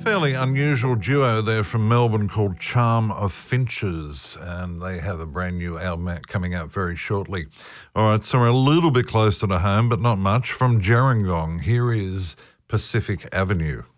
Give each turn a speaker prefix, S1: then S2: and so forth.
S1: Fairly unusual duo there from Melbourne called Charm of Finches, and they have a brand new album out coming out very shortly. All right, so we're a little bit closer to home, but not much. From Gerringong, here is Pacific Avenue.